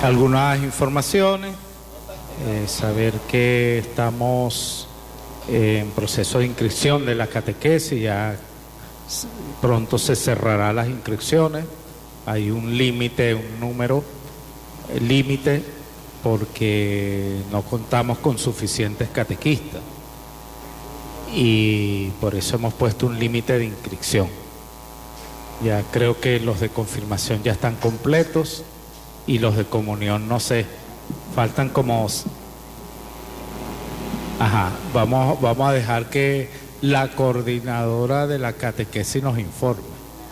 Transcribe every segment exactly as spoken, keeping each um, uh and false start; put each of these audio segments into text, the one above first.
Algunas informaciones, eh, saber que estamos eh, en proceso de inscripción de la catequesis, ya pronto se cerrará las inscripciones, hay un límite, un número eh, límite, porque no contamos con suficientes catequistas y por eso hemos puesto un límite de inscripción. Ya creo que los de confirmación ya están completos y los de comunión no sé, faltan como... Ajá, vamos, vamos a dejar que la coordinadora de la catequesis nos informe.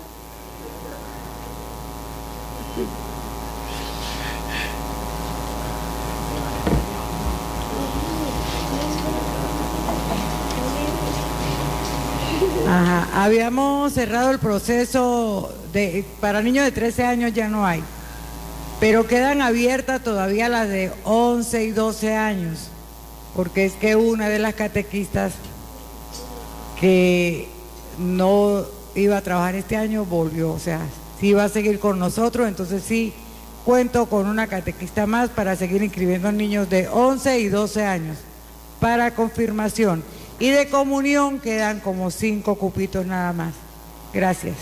Ajá, habíamos cerrado el proceso de, para niños de trece años ya no hay, pero quedan abiertas todavía las de once y doce años, porque es que una de las catequistas que no iba a trabajar este año volvió, o sea, sí iba a seguir con nosotros, entonces sí cuento con una catequista más para seguir inscribiendo niños de once y doce años para confirmación. Y de comunión quedan como cinco cupitos nada más. Gracias.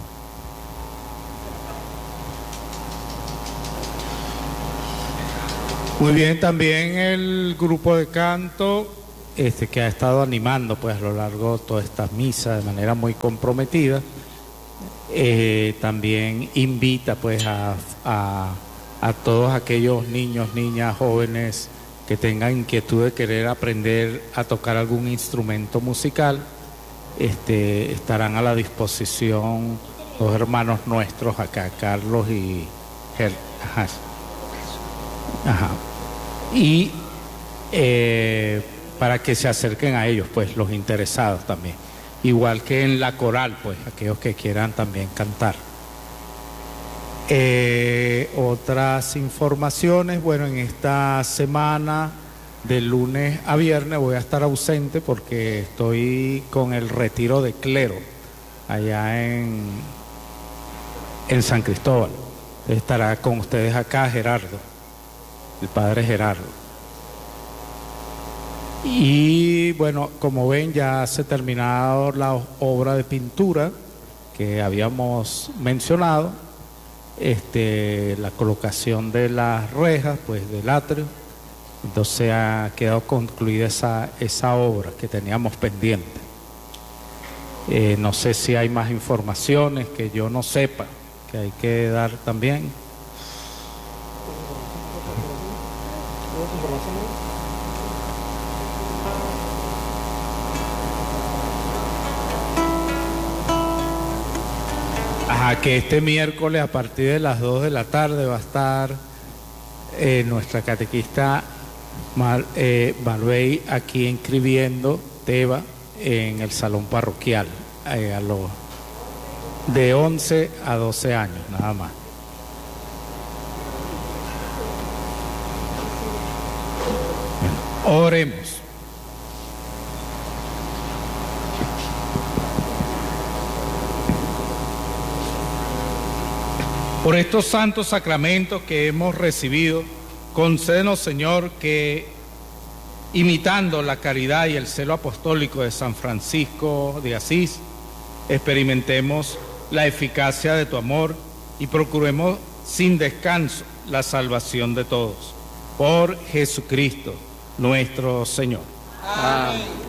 Muy bien, también el grupo de canto este, que ha estado animando pues a lo largo de todas estas misas de manera muy comprometida, eh, también invita pues a, a, a todos aquellos niños, niñas, jóvenes que tengan inquietud de querer aprender a tocar algún instrumento musical, este, estarán a la disposición los hermanos nuestros acá, Carlos y Ger. Ajá. Ajá. Y eh, para que se acerquen a ellos, pues los interesados también, igual que en la coral, pues aquellos que quieran también cantar. Eh, otras informaciones, bueno, en esta semana de lunes a viernes voy a estar ausente porque estoy con el retiro de clero allá en, en San Cristóbal. Estará con ustedes acá Gerardo, el padre Gerardo. Y bueno, como ven, ya se ha terminado la obra de pintura que habíamos mencionado. Este, la colocación de las rejas, pues del atrio, entonces ha quedado concluida esa, esa obra que teníamos pendiente. Eh, no sé si hay más informaciones que yo no sepa, que hay que dar también. Ajá, que este miércoles a partir de las dos de la tarde va a estar eh, nuestra catequista Mar, eh, Malvey aquí inscribiendo Teba en el salón parroquial eh, a los de once a doce años nada más. Bueno, oremos. Por estos santos sacramentos que hemos recibido, concédenos, Señor, que imitando la caridad y el celo apostólico de San Francisco de Asís, experimentemos la eficacia de tu amor y procuremos sin descanso la salvación de todos. Por Jesucristo, nuestro Señor. Amén.